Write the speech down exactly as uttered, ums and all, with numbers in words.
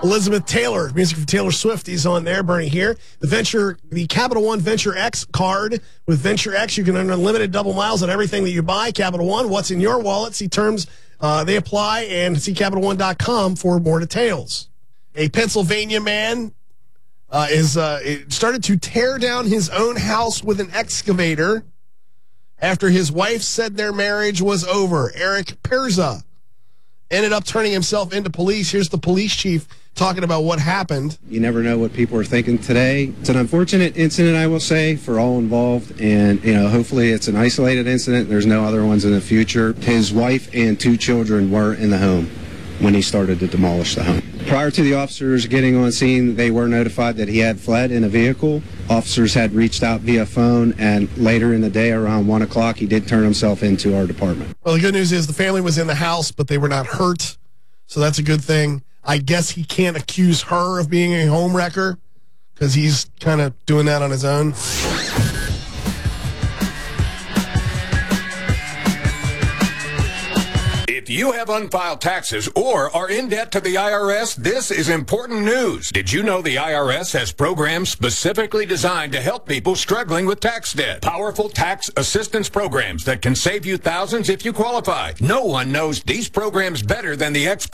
Elizabeth Taylor, music from Taylor Swift, is on there. Bernie here. The Venture, the Capital One Venture X card. With Venture X, you can earn unlimited double miles on everything that you buy. Capital One, what's in your wallet? See terms, uh, they apply, and see Capital One dot com for more details. A Pennsylvania man uh, is uh, started to tear down his own house with an excavator after his wife said their marriage was over. Eric Perza ended up turning himself into police. Here's the police chief talking about what happened. You never know what people are thinking today. It's an unfortunate incident, I will say, for all involved, and you know, hopefully it's an isolated incident. There's no other ones in the future. His wife and two children were in the home when he started to demolish the home. Prior to the officers getting on scene, they were notified that he had fled in a vehicle. Officers had reached out via phone, and later in the day, around one o'clock, he did turn himself into our department. Well, the good news is the family was in the house, but they were not hurt, so that's a good thing. I guess he can't accuse her of being a home wrecker because he's kind of doing that on his own. If you have unfiled taxes or are in debt to the I R S, this is important news. Did you know the I R S has programs specifically designed to help people struggling with tax debt? Powerful tax assistance programs that can save you thousands if you qualify. No one knows these programs better than the experts.